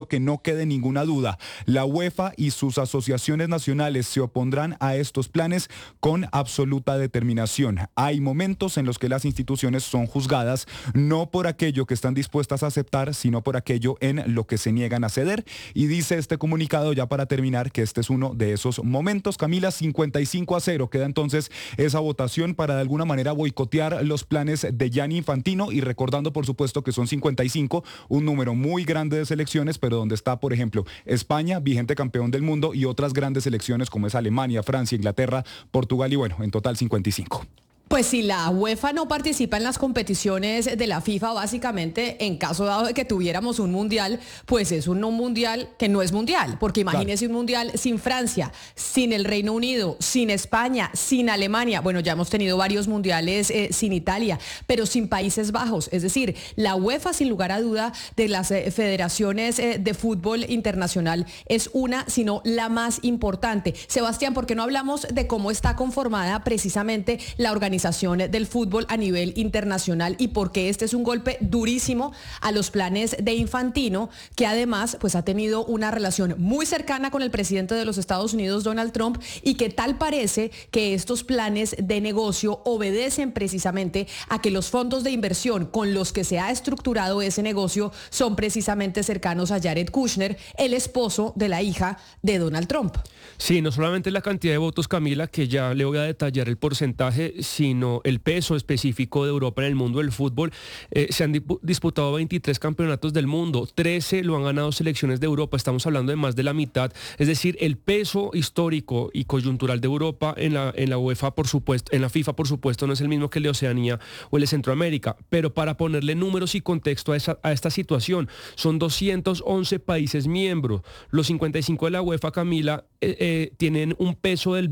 que no quede ninguna duda. La UEFA y sus asociaciones nacionales se opondrán a estos planes con absoluta determinación. Hay momentos en los que las instituciones son juzgadas no por aquello que están dispuestas a aceptar, sino por aquello en lo que se niegan a ceder. Y dice este comunicado, ya para terminar, que este es uno de esos momentos. Camila, 55-0. Queda entonces esa votación para de alguna manera boicotear los planes de Gianni Infantino, y recordando por supuesto que son 55, un número muy grande de selecciones, pero donde está por ejemplo España, vigente campeón del mundo, y otras grandes selecciones como es Alemania, Francia, Inglaterra, Portugal, y bueno, en total 55. Pues si la UEFA no participa en las competiciones de la FIFA, básicamente, en caso dado de que tuviéramos un mundial, pues es un mundial que no es mundial, porque imagínese un mundial sin Francia, sin el Reino Unido, sin España, sin Alemania. Bueno, ya hemos tenido varios mundiales sin Italia, pero sin Países Bajos. Es decir, la UEFA, sin lugar a duda, de las federaciones de fútbol internacional, es una, sino la más importante. Sebastián, ¿por qué no hablamos de cómo está conformada precisamente la organización del fútbol a nivel internacional y por qué este es un golpe durísimo a los planes de Infantino, que además pues ha tenido una relación muy cercana con el presidente de los Estados Unidos, Donald Trump, y que tal parece que estos planes de negocio obedecen precisamente a que los fondos de inversión con los que se ha estructurado ese negocio son precisamente cercanos a Jared Kushner, el esposo de la hija de Donald Trump. Sí, no solamente la cantidad de votos, Camila, que ya le voy a detallar el porcentaje, sino el peso específico de Europa en el mundo del fútbol. Se han disputado 23 campeonatos del mundo, 13 lo han ganado selecciones de Europa, estamos hablando de más de la mitad, es decir, el peso histórico y coyuntural de Europa en la UEFA, por supuesto, en la FIFA, por supuesto, no es el mismo que el de Oceanía o el de Centroamérica, pero para ponerle números y contexto a esta situación, son 211 países miembros, los 55 de la UEFA, Camila, tienen un peso del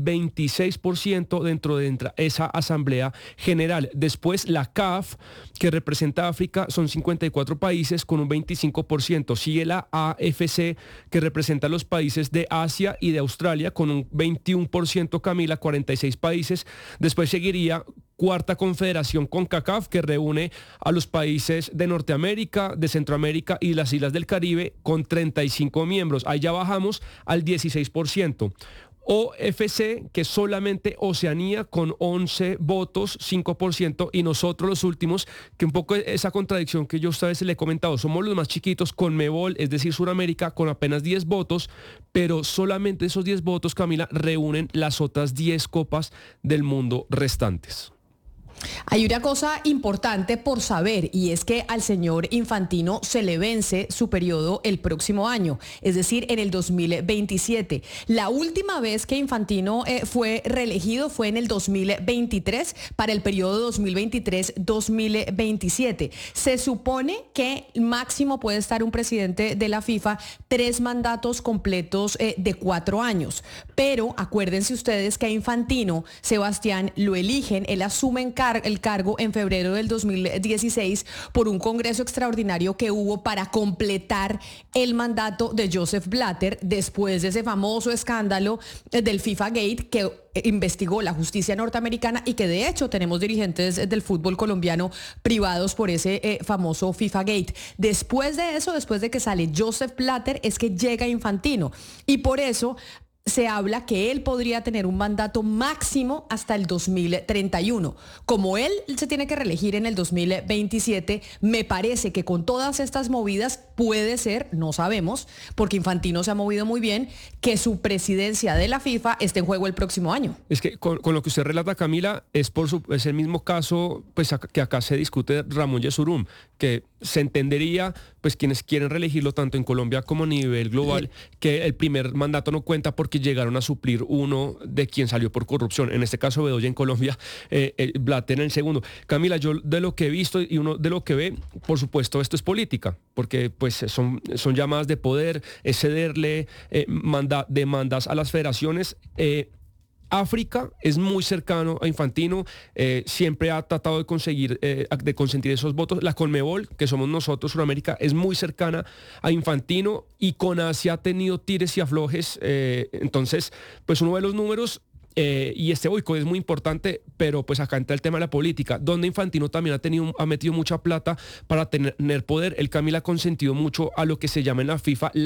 26% dentro de esa asamblea general. Después la CAF, que representa a África, son 54 países con un 25%. Sigue la AFC, que representa a los países de Asia y de Australia, con un 21%, Camila, 46 países. Después seguiría cuarta confederación CONCACAF, que reúne a los países de Norteamérica, de Centroamérica y las islas del Caribe, con 35 miembros. Ahí ya bajamos al 16%. OFC, que solamente Oceanía, con 11 votos, 5%, y nosotros los últimos, que un poco esa contradicción que yo a ustedes le he comentado, somos los más chiquitos, CONMEBOL, es decir, Suramérica, con apenas 10 votos, pero solamente esos 10 votos, Camila, reúnen las otras 10 copas del mundo restantes. Hay una cosa importante por saber, y es que al señor Infantino se le vence su periodo el próximo año, es decir, en el 2027. La última vez que Infantino fue reelegido fue en el 2023, para el periodo 2023-2027. Se supone que máximo puede estar un presidente de la FIFA 3 mandatos completos de 4 años. Pero acuérdense ustedes que a Infantino, Sebastián, lo eligen, él asume el cargo en febrero del 2016 por un congreso extraordinario que hubo para completar el mandato de Joseph Blatter después de ese famoso escándalo del FIFA Gate que investigó la justicia norteamericana y que de hecho tenemos dirigentes del fútbol colombiano privados por ese famoso FIFA Gate. Después de eso, después de que sale Joseph Blatter, es que llega Infantino, y por eso se habla que él podría tener un mandato máximo hasta el 2031. Como él se tiene que reelegir en el 2027, me parece que con todas estas movidas puede ser, no sabemos, porque Infantino se ha movido muy bien, que su presidencia de la FIFA esté en juego el próximo año. Es que con lo que usted relata, Camila, es el mismo caso pues, que acá se discute Ramón Yesurún, que se entendería, pues quienes quieren reelegirlo tanto en Colombia como a nivel global, que el primer mandato no cuenta porque llegaron a suplir uno de quien salió por corrupción, en este caso Bedoya en Colombia, Blatter en el segundo. Camila, yo de lo que he visto y uno de lo que ve, por supuesto esto es política, porque pues son llamadas de poder, es cederle demandas a las federaciones. África es muy cercano a Infantino, siempre ha tratado de consentir esos votos. La CONMEBOL, que somos nosotros, Sudamérica, es muy cercana a Infantino, y con Asia ha tenido tires y aflojes. Entonces, pues uno ve los números. Y este boicot es muy importante, pero pues acá entra el tema de la política, donde Infantino también ha metido mucha plata para tener poder. El Camila ha consentido mucho a lo que se llama en la FIFA